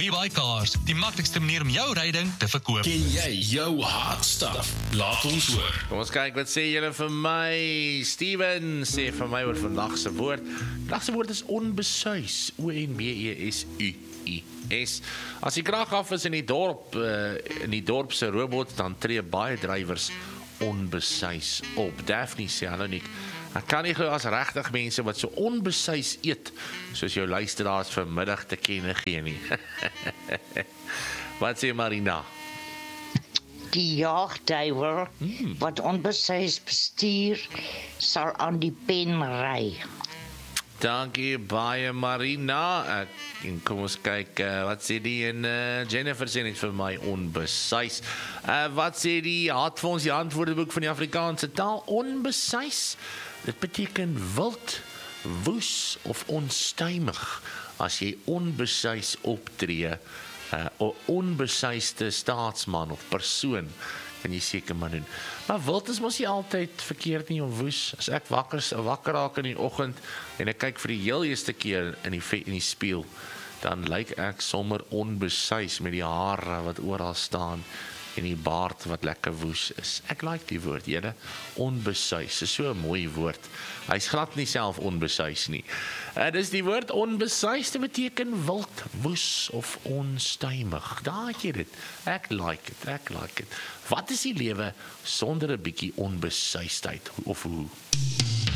Rebuy Cars, die maklikste manier om jou ryding te verkoop. Ken jy jou hard stuff? Laat ons hoor. Kom ons kyk, wat sê julle vir my? Steven sê vir my oor vandag se woord. Vandag se woord is onbesuis. O-N-B-E-S-U-I-S. As die krag af is in die dorp se robot, dan tree baie drywers onbesuis op. Daphne sê, hallo Nick, ek kan nie glo as regtig mense wat so onbesuis eet, soos jou luisteraars vanmiddag te kenne gee nie. Wat sê Marina? Die jaagduiwer wat onbesuis bestuur, sal aan die pen ry. Dankie baie Marina. En kom ons kyk, wat sê die en Jennifer sê net vir my onbesuis. Wat sê die Hartfonds, die antwoordeboek van die Afrikaanse taal? Onbesuis. Dit beteken wild, woes of onstuimig. As jy onbesuis optree, 'n onbesuiste staatsman of persoon, kan jy seker maar doen. Maar wild is mos nie altyd verkeerd nie om woes. As ek wakker raak in die oggend en ek kyk vir die heel eerste keer in die spieël, dan lyk ek sommer onbesuis met die hare wat oral staan en die baard wat lekker woes is. Ek like die woord, julle. Onbesuis, is so 'n mooi woord. Hy's glad nie self onbesuis nie. Dis die woord onbesuis, dit beteken wild, woes of onstuimig. Daar het jy dit. Ek like it. Wat is die lewe sonder 'n bietjie onbesuisheid of hoe?